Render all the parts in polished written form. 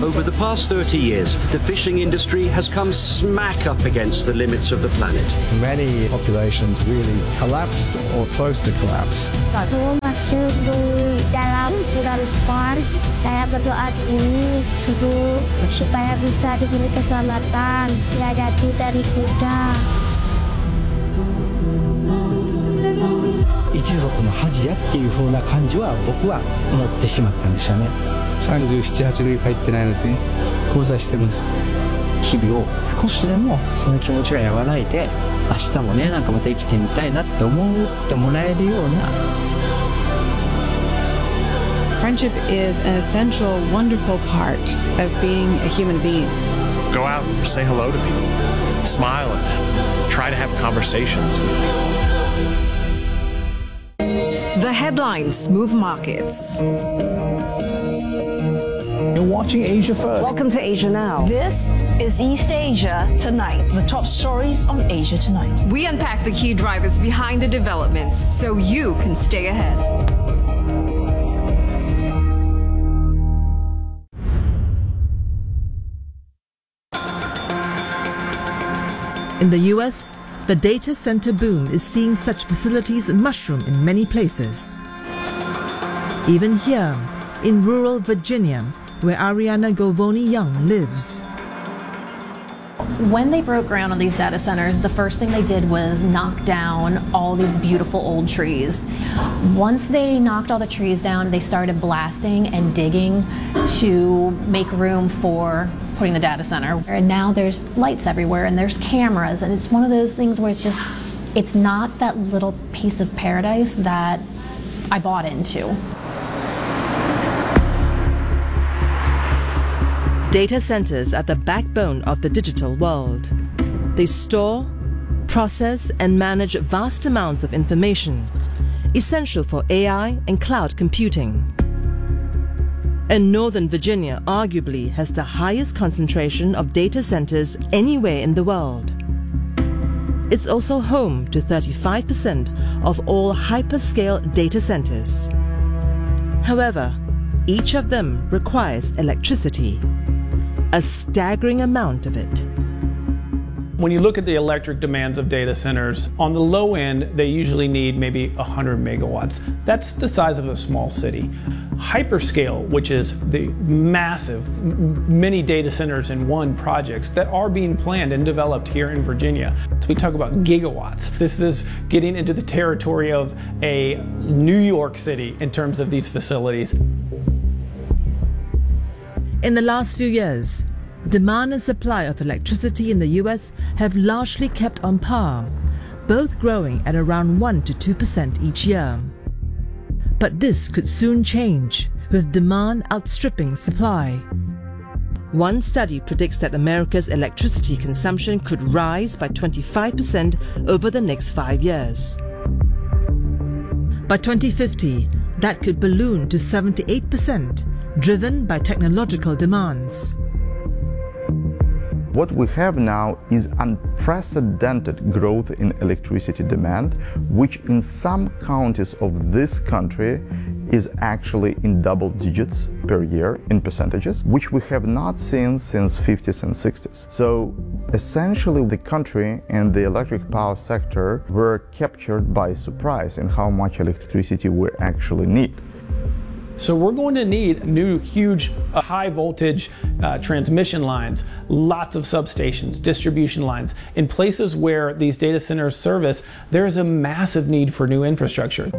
Over the past 30 years, the fishing industry has come smack up against the limits of the planet. Many populations really collapsed or close to collapse. Waktu masuk di dalam bulan Sport, saya berdoa ini supaya bisa diberi keselamatan, ya jatuh dari kuda. 一族の恥やっていう風な感じは僕は思ってしまったんでしたね。 37、8年帰ってないので交差してます。 日々を少しでもその気持ちが和らいで、明日もねなんかまた生きてみたいなって思ってもらえるような。 Friendship is an essential, wonderful part of being a human being. Go out and say hello to people, smile at them, try to have conversations with people. The headlines move markets. You're watching Asia First. Welcome to Asia Now. This is East Asia Tonight. The top stories on Asia Tonight. We unpack the key drivers behind the developments so you can stay ahead. In the US, the data center boom is seeing such facilities mushroom in many places. Even here, in rural Virginia, where Ariana Govoni-Young lives. When they broke ground on these data centers, the first thing they did was knock down all these beautiful old trees. Once they knocked all the trees down, they started blasting and digging to make room for putting the data center. And now there's lights everywhere and there's cameras, and it's one of those things where it's not that little piece of paradise that I bought into. Data centers are the backbone of the digital world. They store, process, and manage vast amounts of information, essential for AI and cloud computing. And Northern Virginia arguably has the highest concentration of data centers anywhere in the world. It's also home to 35% of all hyperscale data centers. However, each of them requires electricity, a staggering amount of it. When you look at the electric demands of data centers, on the low end, they usually need maybe 100 megawatts. That's the size of a small city. Hyperscale, which is the massive, many data centers in one projects that are being planned and developed here in Virginia. So we talk about gigawatts. This is getting into the territory of a New York City in terms of these facilities. In the last few years, demand and supply of electricity in the US have largely kept on par, both growing at around 1 to 2% each year. But this could soon change, with demand outstripping supply. One study predicts that America's electricity consumption could rise by 25% over the next 5 years. By 2050, that could balloon to 78%, driven by technological demands. What we have now is unprecedented growth in electricity demand, which in some counties of this country is actually in double digits per year in percentages, which we have not seen since 50s and 60s. So essentially the country and the electric power sector were captured by surprise in how much electricity we actually need. So we're going to need new, huge, high voltage transmission lines, lots of substations, distribution lines. In places where these data centers service, there is a massive need for new infrastructure.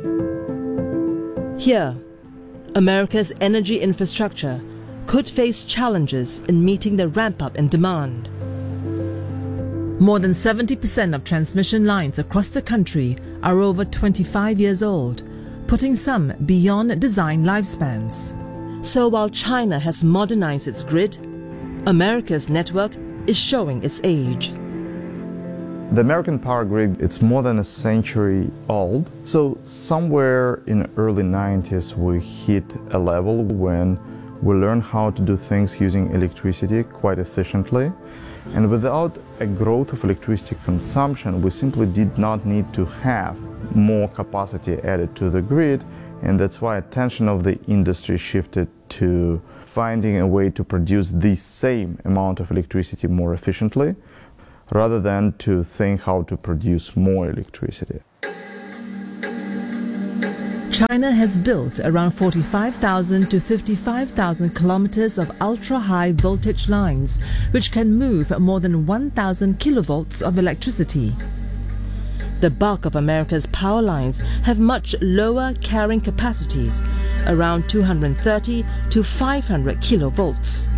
Here, America's energy infrastructure could face challenges in meeting the ramp-up in demand. More than 70% of transmission lines across the country are over 25 years old, putting some beyond design lifespans. So while China has modernized its grid, America's network is showing its age. The American power grid, it's more than a century old. So somewhere in the early 90s, we hit a level when we learned how to do things using electricity quite efficiently. And without a growth of electricity consumption, we simply did not need to have more capacity added to the grid, and that's why attention of the industry shifted to finding a way to produce the same amount of electricity more efficiently, rather than to think how to produce more electricity. China has built around 45,000 to 55,000 kilometers of ultra-high voltage lines, which can move more than 1,000 kilovolts of electricity. The bulk of America's power lines have much lower carrying capacities, around 230 to 500 kilovolts.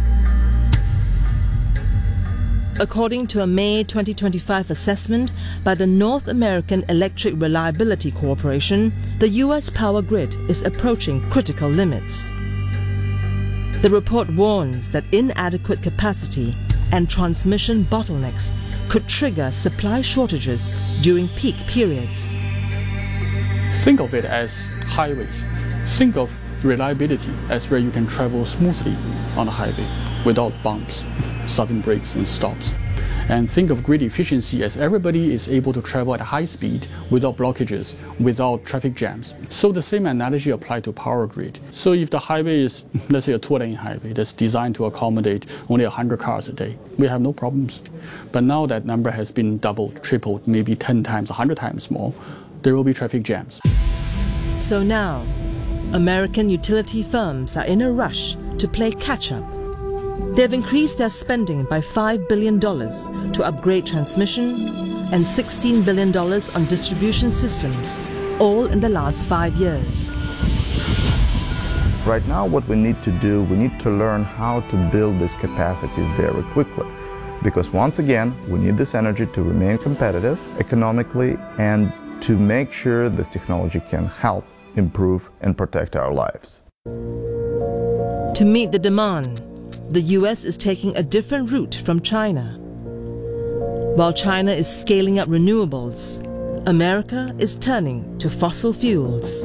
According to a May 2025 assessment by the North American Electric Reliability Corporation, the U.S. power grid is approaching critical limits. The report warns that inadequate capacity and transmission bottlenecks could trigger supply shortages during peak periods. Think of it as highways. Think of reliability as where you can travel smoothly on a highway without bumps, sudden breaks and stops. And think of grid efficiency as everybody is able to travel at high speed without blockages, without traffic jams. So the same analogy applies to power grid. So if the highway is, let's say, a 2-lane highway that's designed to accommodate only 100 cars a day, we have no problems. But now that number has been doubled, tripled, maybe 10 times, 100 times more, there will be traffic jams. So now, American utility firms are in a rush to play catch-up. They have increased their spending by $5 billion to upgrade transmission and $16 billion on distribution systems, all in the last 5 years. Right now, what we need to do, we need to learn how to build this capacity very quickly. Because once again, we need this energy to remain competitive economically and to make sure this technology can help improve and protect our lives. To meet the demand, the US is taking a different route from China. While China is scaling up renewables, America is turning to fossil fuels.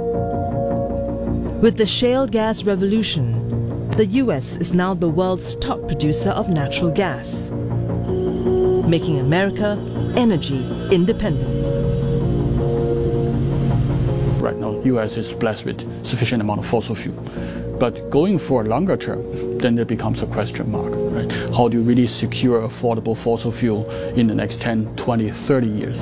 With the shale gas revolution, the US is now the world's top producer of natural gas, making America energy independent. Right now, US is blessed with sufficient amount of fossil fuel. But going for a longer term, then there becomes a question mark, right? How do you really secure affordable fossil fuel in the next 10, 20, 30 years?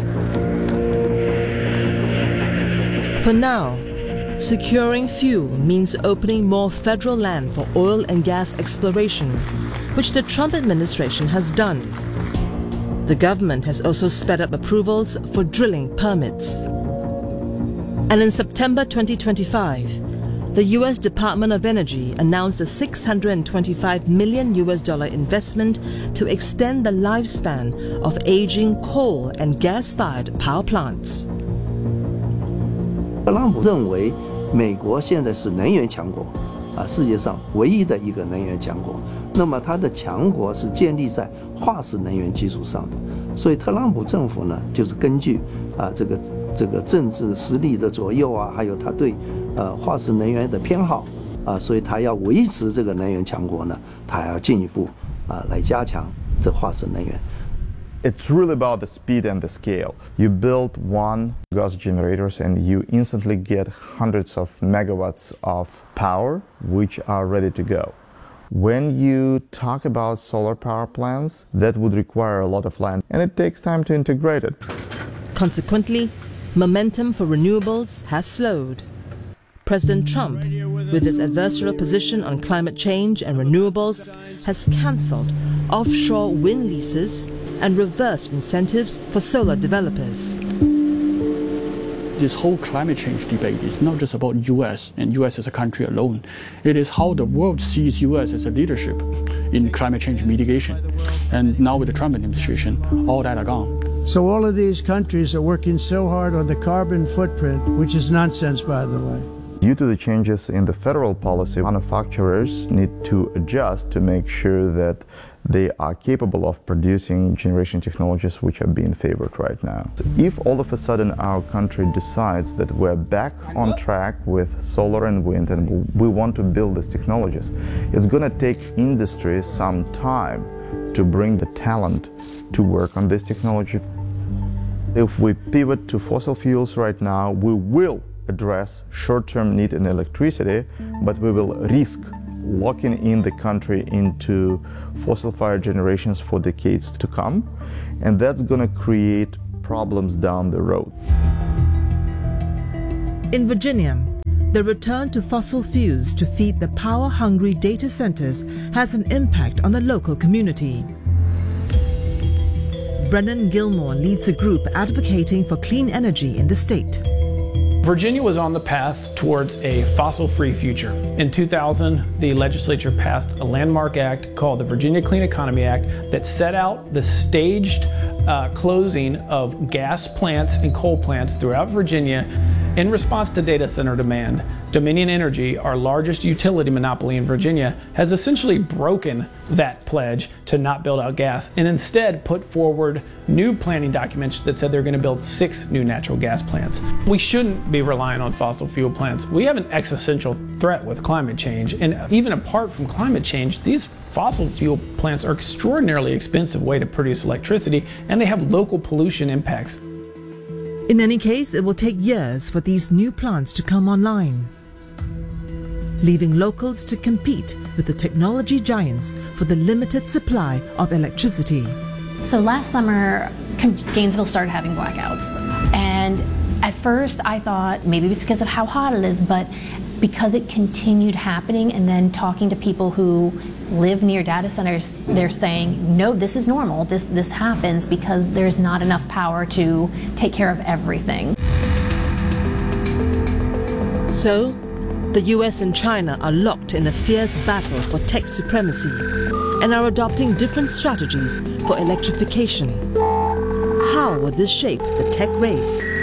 For now, securing fuel means opening more federal land for oil and gas exploration, which the Trump administration has done. The government has also sped up approvals for drilling permits. And in September 2025, the US Department of Energy announced a $625 million investment to extend the lifespan of aging coal and gas-fired power plants. 特朗普认为美国现在是能源强国，世界上唯一的一个能源强国。那么它的强国是建立在化石能源基础上的，所以特朗普政府呢，就是根据这个政治实力的左右啊，还有他对化石能源的偏好啊，所以他要维持这个能源强国呢，他还要进一步来加强这化石能源。 It's really about the speed and the scale. You build one gas generators and you instantly get hundreds of megawatts of power which are ready to go. When you talk about solar power plants, that would require a lot of land and it takes time to integrate it. Consequently, momentum for renewables has slowed. President Trump, with his adversarial position on climate change and renewables, has cancelled offshore wind leases and reversed incentives for solar developers. This whole climate change debate is not just about US and US as a country alone. It is how the world sees US as a leadership in climate change mitigation. And now with the Trump administration, all that are gone. So all of these countries are working so hard on the carbon footprint, which is nonsense, by the way. Due to the changes in the federal policy, manufacturers need to adjust to make sure that they are capable of producing generation technologies which are being favored right now. If all of a sudden our country decides that we're back on track with solar and wind and we want to build these technologies, it's going to take industry some time to bring the talent to work on this technology. If we pivot to fossil fuels right now, we will address short-term need in electricity, but we will risk locking in the country into fossil-fired generations for decades to come, and that's going to create problems down the road. In Virginia, the return to fossil fuels to feed the power-hungry data centers has an impact on the local community. Brennan Gilmore leads a group advocating for clean energy in the state. Virginia was on the path towards a fossil-free future. In 2000, the legislature passed a landmark act called the Virginia Clean Economy Act that set out the staged closing of gas plants and coal plants throughout Virginia in response to data center demand. Dominion Energy, our largest utility monopoly in Virginia, has essentially broken that pledge to not build out gas and instead put forward new planning documents that said they're going to build 6 new natural gas plants. We shouldn't be relying on fossil fuel plants. We have an existential threat with climate change, and even apart from climate change, these fossil fuel plants are an extraordinarily expensive way to produce electricity, and they have local pollution impacts. In any case, it will take years for these new plants to come online, leaving locals to compete with the technology giants for the limited supply of electricity. So last summer, Gainesville started having blackouts. And at first I thought maybe it's because of how hot it is, but because it continued happening, and then talking to people who live near data centers, they're saying, no, this is normal. This happens because there's not enough power to take care of everything. So, the US and China are locked in a fierce battle for tech supremacy and are adopting different strategies for electrification. How will this shape the tech race?